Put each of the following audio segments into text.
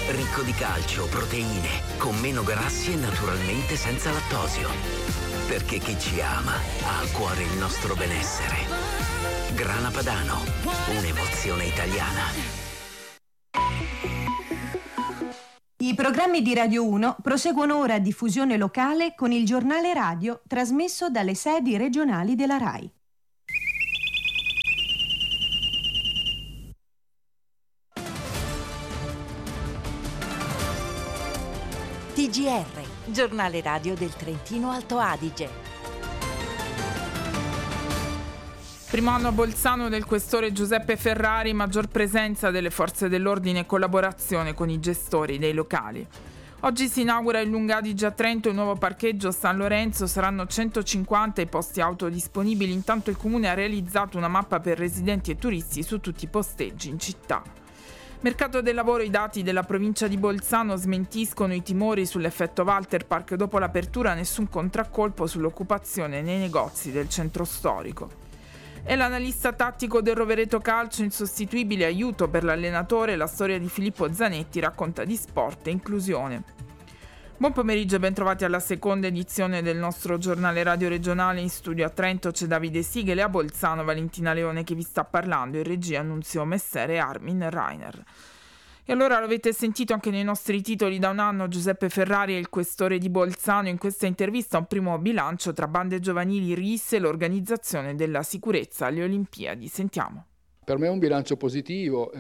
ricco di calcio, proteine, con meno grassi e naturalmente senza lattosio. Perché chi ci ama ha a cuore il nostro benessere. Grana Padano, un'emozione italiana. I programmi di Radio 1 proseguono ora a diffusione locale con il giornale radio trasmesso dalle sedi regionali della RAI. TGR, giornale radio del Trentino Alto Adige. Primo anno a Bolzano del questore Giuseppe Ferrari, maggior presenza delle forze dell'ordine e collaborazione con i gestori dei locali. Oggi si inaugura il Lunga Adige a Trento il nuovo parcheggio San Lorenzo, saranno 150 i posti auto disponibili, intanto il comune ha realizzato una mappa per residenti e turisti su tutti i posteggi in città. Mercato del lavoro, i dati della provincia di Bolzano smentiscono i timori sull'effetto Walter Park, dopo l'apertura nessun contraccolpo sull'occupazione nei negozi del centro storico. È l'analista tattico del Rovereto Calcio, insostituibile aiuto per l'allenatore, la storia di Filippo Zanetti racconta di sport e inclusione. Buon pomeriggio e ben trovati alla seconda edizione del nostro giornale radio regionale. In studio a Trento c'è Davide Sighele, a Bolzano Valentina Leone che vi sta parlando, in regia Annunzio Messere e Armin Reiner. E allora l'avete sentito anche nei nostri titoli, da un anno Giuseppe Ferrari è il questore di Bolzano. In questa intervista un primo bilancio tra bande giovanili, RIS e l'organizzazione della sicurezza alle Olimpiadi. Sentiamo. Per me è un bilancio positivo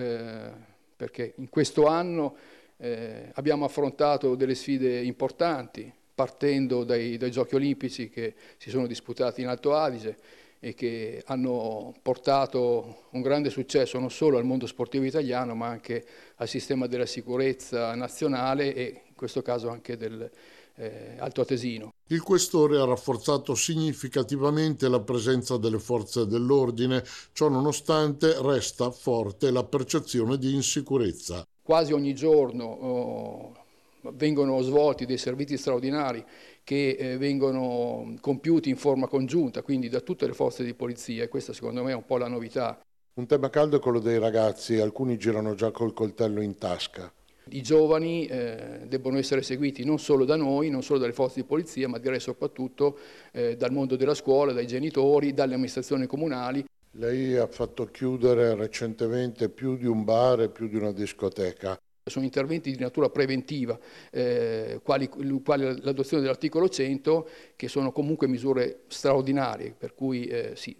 perché in questo anno abbiamo affrontato delle sfide importanti, partendo dai Giochi Olimpici che si sono disputati in Alto Adige e che hanno portato un grande successo non solo al mondo sportivo italiano ma anche al sistema della sicurezza nazionale e in questo caso anche del altoatesino. Il questore ha rafforzato significativamente la presenza delle forze dell'ordine, ciò nonostante resta forte la percezione di insicurezza. Quasi ogni giorno vengono svolti dei servizi straordinari che vengono compiuti in forma congiunta, quindi da tutte le forze di polizia, e questa secondo me è un po' la novità. Un tema caldo è quello dei ragazzi, alcuni girano già col coltello in tasca. I giovani debbono essere seguiti non solo da noi, non solo dalle forze di polizia, ma direi soprattutto dal mondo della scuola, dai genitori, dalle amministrazioni comunali. Lei ha fatto chiudere recentemente più di un bar e più di una discoteca. Sono interventi di natura preventiva, quali l'adozione dell'articolo 100, che sono comunque misure straordinarie, per cui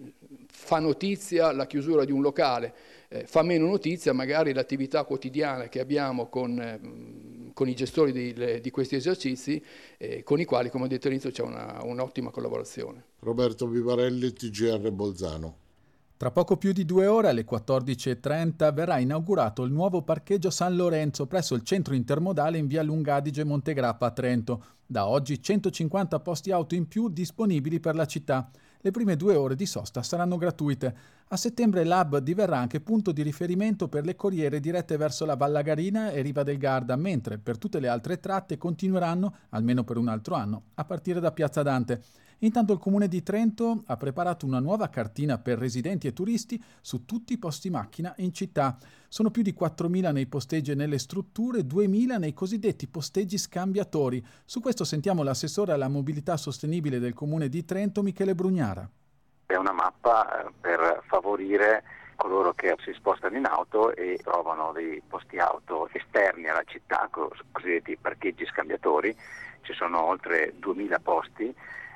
fa notizia la chiusura di un locale, fa meno notizia magari l'attività quotidiana che abbiamo con i gestori di questi esercizi, con i quali, come ho detto all'inizio, c'è un'ottima collaborazione. Roberto Vivarelli, TGR Bolzano. Tra poco più di 2 ore, alle 14.30, verrà inaugurato il nuovo parcheggio San Lorenzo presso il centro intermodale in via Lunga Adige Montegrappa a Trento. Da oggi 150 posti auto in più disponibili per la città. Le prime 2 ore di sosta saranno gratuite. A settembre l'hub diverrà anche punto di riferimento per le corriere dirette verso la Vallagarina e Riva del Garda, mentre per tutte le altre tratte continueranno, almeno per un altro anno, a partire da Piazza Dante. Intanto il Comune di Trento ha preparato una nuova cartina per residenti e turisti su tutti i posti macchina in città. Sono più di 4.000 nei posteggi e nelle strutture, 2.000 nei cosiddetti posteggi scambiatori. Su questo sentiamo l'assessore alla mobilità sostenibile del Comune di Trento, Michele Brugnara. È una mappa per favorire coloro che si spostano in auto e trovano dei posti auto esterni alla città, cosiddetti parcheggi scambiatori. Ci sono oltre 2.000 posti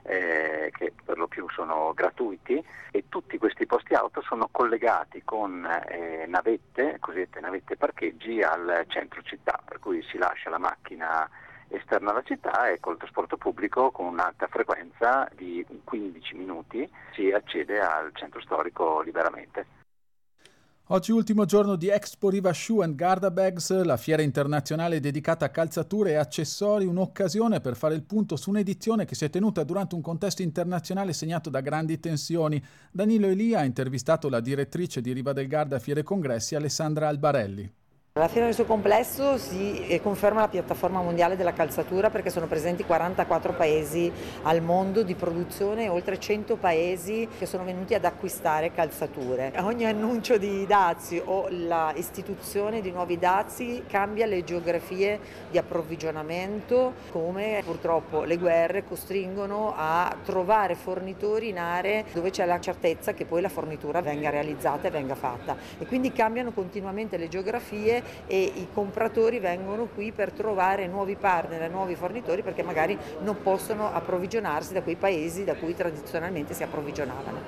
che per lo più sono gratuiti e tutti questi posti auto sono collegati con navette, cosiddette navette parcheggi al centro città, per cui si lascia la macchina esterna alla città e col trasporto pubblico con un'alta frequenza di 15 minuti si accede al centro storico liberamente. Oggi ultimo giorno di Expo Riva Shoe and Garda Bags, la fiera internazionale dedicata a calzature e accessori, un'occasione per fare il punto su un'edizione che si è tenuta durante un contesto internazionale segnato da grandi tensioni. Danilo Elia ha intervistato la direttrice di Riva del Garda Fiere Congressi, Alessandra Albarelli. La fiera nel suo complesso si conferma la piattaforma mondiale della calzatura, perché sono presenti 44 paesi al mondo di produzione e oltre 100 paesi che sono venuti ad acquistare calzature. Ogni annuncio di dazi o la istituzione di nuovi dazi cambia le geografie di approvvigionamento, come purtroppo le guerre costringono a trovare fornitori in aree dove c'è la certezza che poi la fornitura venga realizzata e venga fatta, e quindi cambiano continuamente le geografie e i compratori vengono qui per trovare nuovi partner e nuovi fornitori, perché magari non possono approvvigionarsi da quei paesi da cui tradizionalmente si approvvigionavano.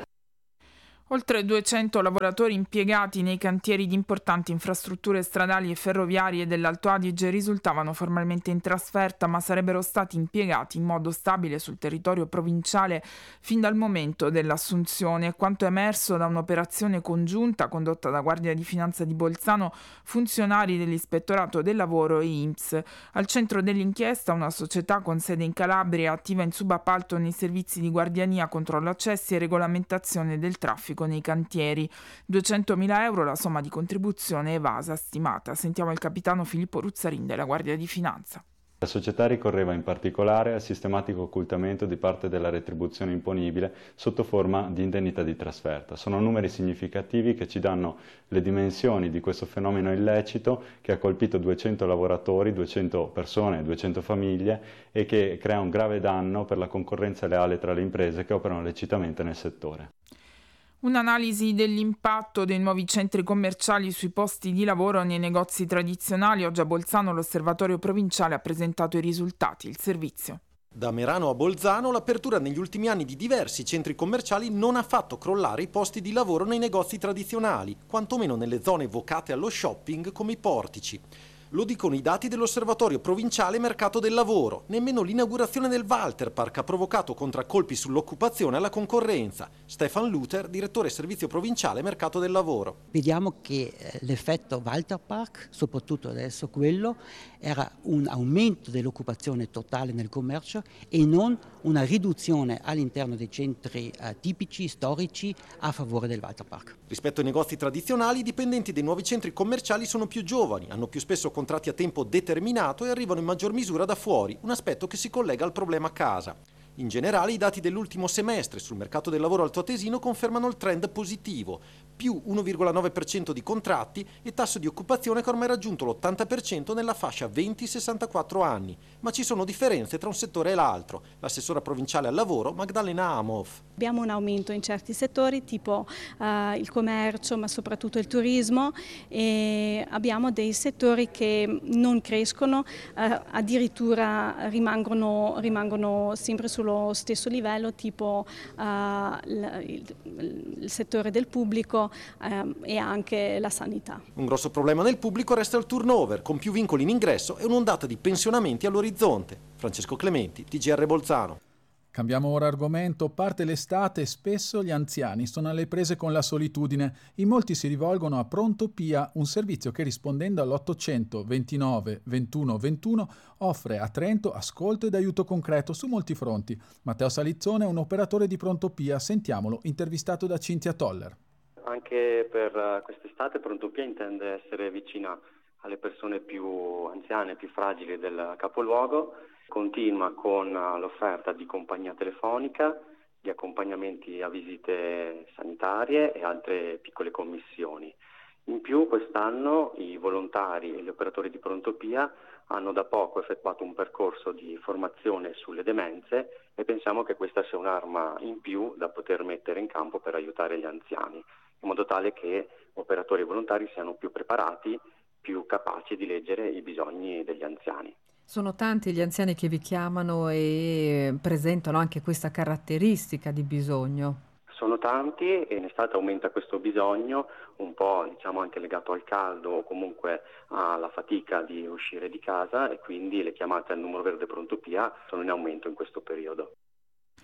Oltre 200 lavoratori impiegati nei cantieri di importanti infrastrutture stradali e ferroviarie dell'Alto Adige risultavano formalmente in trasferta, ma sarebbero stati impiegati in modo stabile sul territorio provinciale fin dal momento dell'assunzione, quanto emerso da un'operazione congiunta condotta da Guardia di Finanza di Bolzano, funzionari dell'Ispettorato del Lavoro e INPS. Al centro dell'inchiesta una società con sede in Calabria, attiva in subappalto nei servizi di guardiania, controllo accessi e regolamentazione del traffico nei cantieri. 200.000 euro la somma di contribuzione evasa stimata. Sentiamo il capitano Filippo Ruzzarin della Guardia di Finanza. La società ricorreva in particolare al sistematico occultamento di parte della retribuzione imponibile sotto forma di indennità di trasferta. Sono numeri significativi che ci danno le dimensioni di questo fenomeno illecito che ha colpito 200 lavoratori, 200 persone, 200 famiglie e che crea un grave danno per la concorrenza leale tra le imprese che operano lecitamente nel settore. Un'analisi dell'impatto dei nuovi centri commerciali sui posti di lavoro nei negozi tradizionali. Oggi a Bolzano l'Osservatorio Provinciale ha presentato i risultati. Il servizio. Da Merano a Bolzano l'apertura negli ultimi anni di diversi centri commerciali non ha fatto crollare i posti di lavoro nei negozi tradizionali, quantomeno nelle zone vocate allo shopping come i portici. Lo dicono i dati dell'Osservatorio Provinciale Mercato del Lavoro. Nemmeno l'inaugurazione del Walter Park ha provocato contraccolpi sull'occupazione e alla concorrenza. Stefan Luther, direttore servizio provinciale Mercato del Lavoro. Vediamo che l'effetto Walter Park, soprattutto adesso quello, era un aumento dell'occupazione totale nel commercio e non una riduzione all'interno dei centri tipici, storici, a favore del Walter Park. Rispetto ai negozi tradizionali, i dipendenti dei nuovi centri commerciali sono più giovani, hanno più spesso contratti a tempo determinato e arrivano in maggior misura da fuori, un aspetto che si collega al problema casa. In generale i dati dell'ultimo semestre sul mercato del lavoro altoatesino confermano il trend positivo, più 1,9% di contratti e tasso di occupazione che ormai ha raggiunto l'80% nella fascia 20-64 anni. Ma ci sono differenze tra un settore e l'altro. L'assessora provinciale al lavoro Magdalena Amov. Abbiamo un aumento in certi settori tipo il commercio, ma soprattutto il turismo, e abbiamo dei settori che non crescono, addirittura rimangono sempre sullo stesso livello, tipo il settore del pubblico e anche la sanità. Un grosso problema nel pubblico resta il turnover, con più vincoli in ingresso e un'ondata di pensionamenti all'orizzonte. Francesco Clementi, TGR Bolzano. Cambiamo ora argomento. Parte l'estate e spesso gli anziani sono alle prese con la solitudine. In molti si rivolgono a Pronto Pia, un servizio che rispondendo all'800 29 21 21 offre a Trento ascolto ed aiuto concreto su molti fronti. Matteo Salizzone è un operatore di Pronto Pia. Sentiamolo, intervistato da Cinzia Toller. Anche per quest'estate Pronto Pia intende essere vicina alle persone più anziane, più fragili del capoluogo. Continua con l'offerta di compagnia telefonica, di accompagnamenti a visite sanitarie e altre piccole commissioni. In più quest'anno i volontari e gli operatori di Pronto Pia hanno da poco effettuato un percorso di formazione sulle demenze e pensiamo che questa sia un'arma in più da poter mettere in campo per aiutare gli anziani, in modo tale che operatori e volontari siano più preparati, più capaci di leggere i bisogni degli anziani. Sono tanti gli anziani che vi chiamano e presentano anche questa caratteristica di bisogno. Sono tanti e in estate aumenta questo bisogno, un po' anche legato al caldo o comunque alla fatica di uscire di casa, e quindi le chiamate al numero verde Pronto Pia sono in aumento in questo periodo.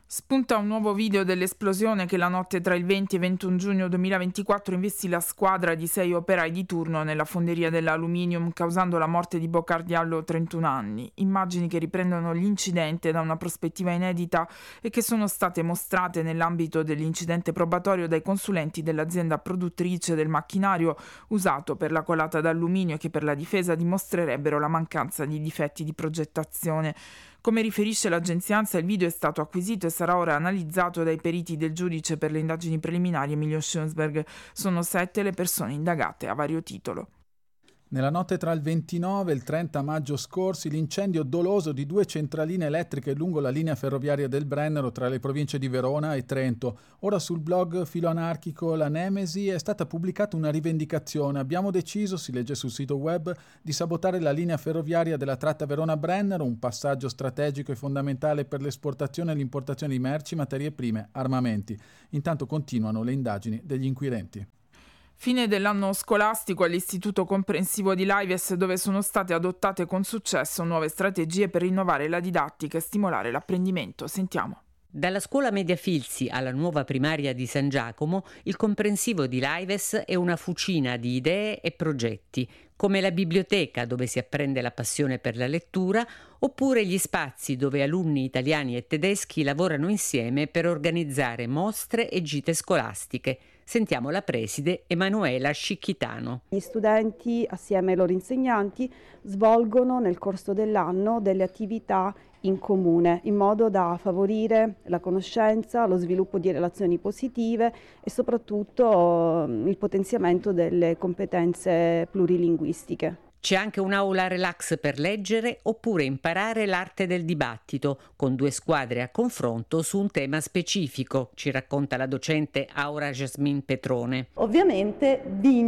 Spunta un nuovo video dell'esplosione che la notte tra il 20 e 21 giugno 2024 investì la squadra di 6 operai di turno nella fonderia dell'aluminium, causando la morte di Bocar Diallo, 31 anni. Immagini che riprendono l'incidente da una prospettiva inedita e che sono state mostrate nell'ambito dell'incidente probatorio dai consulenti dell'azienda produttrice del macchinario usato per la colata d'alluminio e che per la difesa dimostrerebbero la mancanza di difetti di progettazione. Come riferisce l'agenzia ANSA, il video è stato acquisito e sarà ora analizzato dai periti del giudice per le indagini preliminari Emilio Schoensberg. Sono 7 le persone indagate a vario titolo. Nella notte tra il 29 e il 30 maggio scorsi, l'incendio doloso di 2 centraline elettriche lungo la linea ferroviaria del Brennero tra le province di Verona e Trento. Ora sul blog filoanarchico La Nemesi è stata pubblicata una rivendicazione. Abbiamo deciso, si legge sul sito web, di sabotare la linea ferroviaria della tratta Verona-Brennero, un passaggio strategico e fondamentale per l'esportazione e l'importazione di merci, materie prime, armamenti. Intanto continuano le indagini degli inquirenti. Fine dell'anno scolastico all'Istituto Comprensivo di Laives, dove sono state adottate con successo nuove strategie per rinnovare la didattica e stimolare l'apprendimento. Sentiamo. Dalla scuola media Filzi alla nuova primaria di San Giacomo, il Comprensivo di Laives è una fucina di idee e progetti, come la biblioteca dove si apprende la passione per la lettura, oppure gli spazi dove alunni italiani e tedeschi lavorano insieme per organizzare mostre e gite scolastiche. Sentiamo la preside Emanuela Scicchitano. Gli studenti assieme ai loro insegnanti svolgono nel corso dell'anno delle attività in comune in modo da favorire la conoscenza, lo sviluppo di relazioni positive e soprattutto il potenziamento delle competenze plurilinguistiche. C'è anche un'aula relax per leggere oppure imparare l'arte del dibattito, con 2 squadre a confronto su un tema specifico, ci racconta la docente Aura Jasmine Petrone. Ovviamente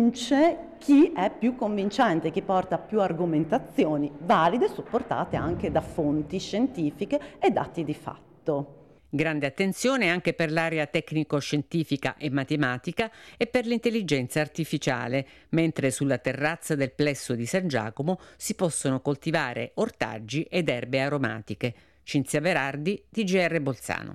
vince chi è più convincente, chi porta più argomentazioni valide, supportate anche da fonti scientifiche e dati di fatto. Grande attenzione anche per l'area tecnico-scientifica e matematica e per l'intelligenza artificiale, mentre sulla terrazza del plesso di San Giacomo si possono coltivare ortaggi ed erbe aromatiche. Cinzia Verardi, TGR Bolzano.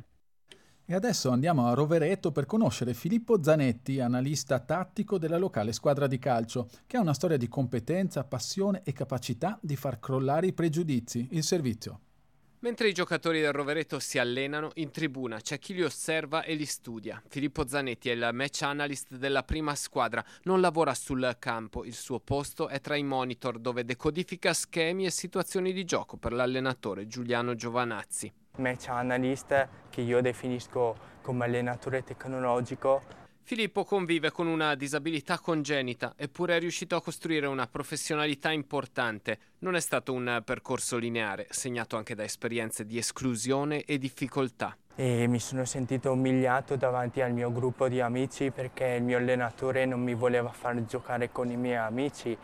E adesso andiamo a Rovereto per conoscere Filippo Zanetti, analista tattico della locale squadra di calcio, che ha una storia di competenza, passione e capacità di far crollare i pregiudizi. Il servizio. Mentre i giocatori del Rovereto si allenano, in tribuna c'è chi li osserva e li studia. Filippo Zanetti è il match analyst della prima squadra, non lavora sul campo, il suo posto è tra i monitor dove decodifica schemi e situazioni di gioco per l'allenatore Giuliano Giovanazzi. Match analyst, che io definisco come allenatore tecnologico. Filippo convive con una disabilità congenita, eppure è riuscito a costruire una professionalità importante. Non è stato un percorso lineare, segnato anche da esperienze di esclusione e difficoltà. E mi sono sentito umiliato davanti al mio gruppo di amici perché il mio allenatore non mi voleva far giocare con i miei amici,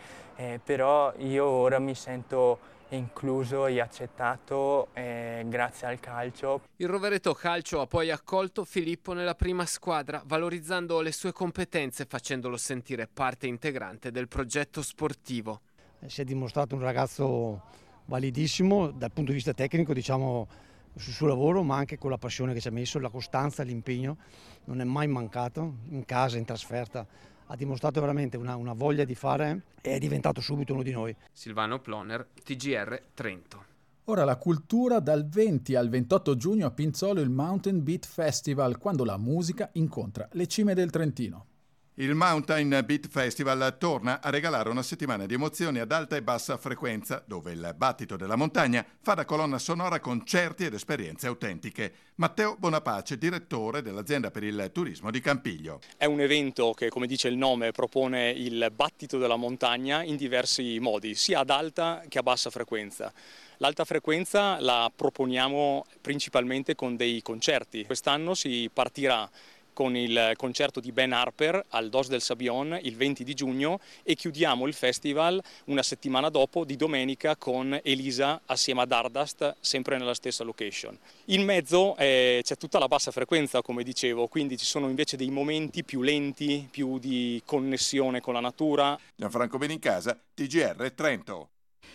però io ora mi sento incluso e accettato grazie al calcio. Il Rovereto Calcio ha poi accolto Filippo nella prima squadra, valorizzando le sue competenze e facendolo sentire parte integrante del progetto sportivo. Si è dimostrato un ragazzo validissimo dal punto di vista tecnico, diciamo, sul suo lavoro, ma anche con la passione che ci ha messo, la costanza, l'impegno. Non è mai mancato, in casa, in trasferta. Ha dimostrato veramente una voglia di fare e è diventato subito uno di noi. Silvano Ploner, TGR Trento. Ora la cultura, dal 20 al 28 giugno a Pinzolo il Mountain Beat Festival, quando la musica incontra le cime del Trentino. Il Mountain Beat Festival torna a regalare una settimana di emozioni ad alta e bassa frequenza, dove il battito della montagna fa da colonna sonora concerti ed esperienze autentiche. Matteo Bonapace, direttore dell'azienda per il turismo di Campiglio. È un evento che, come dice il nome, propone il battito della montagna in diversi modi, sia ad alta che a bassa frequenza. L'alta frequenza la proponiamo principalmente con dei concerti. Quest'anno si partirà con il concerto di Ben Harper al Dos del Sabion il 20 di giugno e chiudiamo il festival una settimana dopo, di domenica, con Elisa assieme ad Ardust, sempre nella stessa location. In mezzo c'è tutta la bassa frequenza, come dicevo, quindi ci sono invece dei momenti più lenti, più di connessione con la natura. Gianfranco Benincasa, TGR Trento.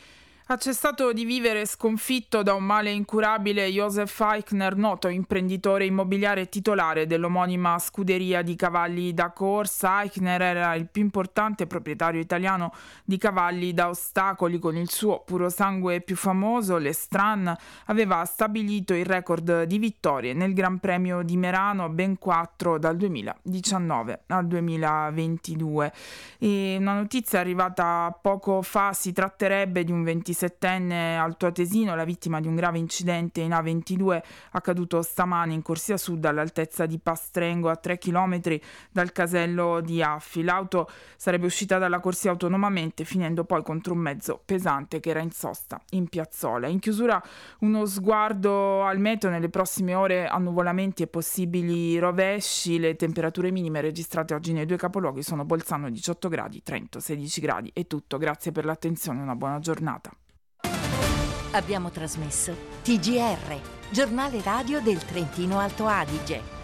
Ha cessato di vivere sconfitto da un male incurabile Josef Eichner, noto imprenditore immobiliare titolare dell'omonima scuderia di cavalli da corsa. Eichner era il più importante proprietario italiano di cavalli da ostacoli. Con il suo puro sangue più famoso, l'Estran, aveva stabilito il record di vittorie nel Gran Premio di Merano, ben 4 dal 2019 al 2022. E una notizia arrivata poco fa: si tratterebbe di un 27enne altoatesino, la vittima di un grave incidente in A22 accaduto stamane in corsia sud all'altezza di Pastrengo, a 3 chilometri dal casello di Affi. L'auto sarebbe uscita dalla corsia autonomamente, finendo poi contro un mezzo pesante che era in sosta in piazzola. In chiusura uno sguardo al meteo. Nelle prossime ore annuvolamenti e possibili rovesci. Le temperature minime registrate oggi nei due capoluoghi sono Bolzano 18 gradi, Trento 16 gradi. È tutto, grazie per l'attenzione, una buona giornata. Abbiamo trasmesso TGR, giornale radio del Trentino Alto Adige.